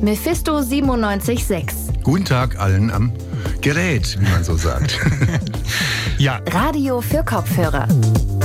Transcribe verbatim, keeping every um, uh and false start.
Mephisto siebenundneunzig Komma sechs. Guten Tag allen am Gerät, wie man so sagt. Ja. Radio für Kopfhörer.